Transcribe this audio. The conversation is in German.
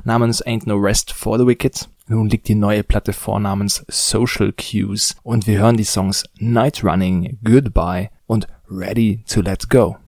namens Ain't No Rest for the Wicked. Nun liegt die neue Platte vor namens Social Cues und wir hören die Songs Night Running, Goodbye und Ready to Let Go.